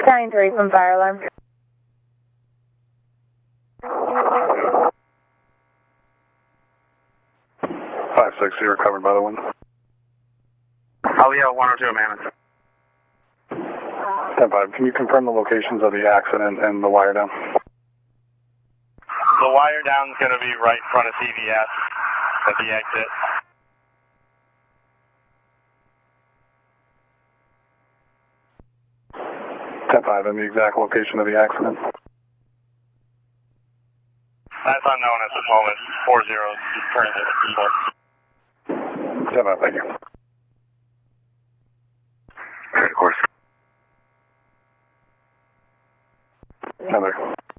County 3 from fire alarm. 560 recovered by the wind. Leo 102, Mammoth. 10-5, can you confirm the locations of the accident and the wire down? The wire down is going to be right in front of CVS at the exit. And the exact location of the accident? That's unknown at the moment. 40 is currently at the report. 10-5, thank you. Of course. Another.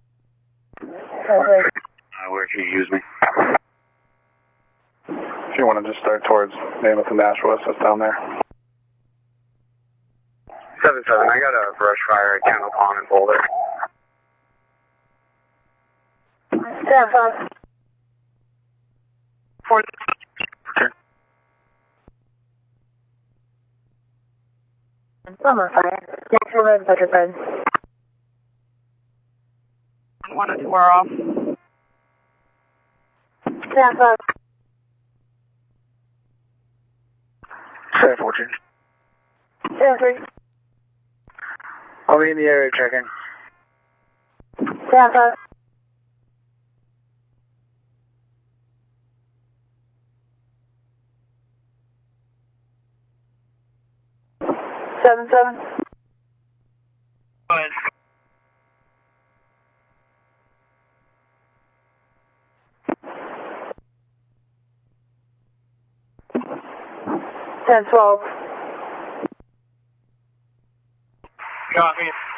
Where can you use me? If you want to just start towards Mammoth and Nashua, so it's down there. 7-7, I got a brush fire at Candle Pond and Boulder. 10-5. 4. Okay. Summer fire. National Road, Petrified. 1 and 2 are off. 10-5. 7-14. 10-3. I'll be in the area checking. 10-5. 7-7. Go ahead. 10-12. Copy.